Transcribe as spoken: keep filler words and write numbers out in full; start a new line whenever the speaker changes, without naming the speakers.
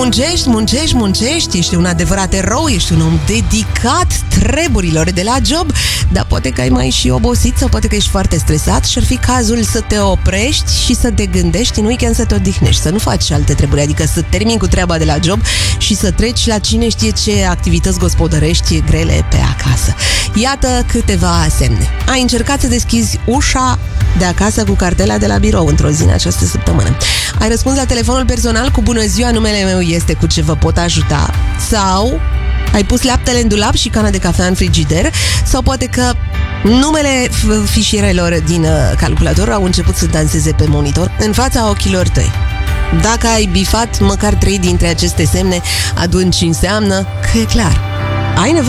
muncești, muncești, muncești, ești un adevărat erou, ești un om dedicat treburilor de la job, dar poate că ai mai și obosit sau poate că ești foarte stresat și ar fi cazul să te oprești și să te gândești în weekend să te odihnești, să nu faci alte treburi, adică să termini cu treaba de la job și să treci la cine știe ce activități gospodărești grele pe acasă. Iată câteva semne. Ai încercat să deschizi ușa de acasă cu cartela de la birou într-o zi în această săptămână. Ai răspuns la telefonul personal cu bună ziua, numele meu este, cu ce vă pot ajuta? Sau ai pus laptele în dulap și cana de cafea în frigider? Sau poate că numele fișierelor din calculator au început să danseze pe monitor în fața ochilor tăi. Dacă ai bifat măcar trei dintre aceste semne, atunci înseamnă că e clar, ai nevoie